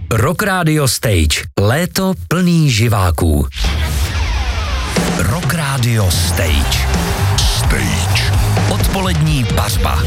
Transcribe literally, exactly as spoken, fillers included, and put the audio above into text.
Rock Radio Stage. Léto plný živáků. Rock Radio Stage. Stage. Odpolední pařba.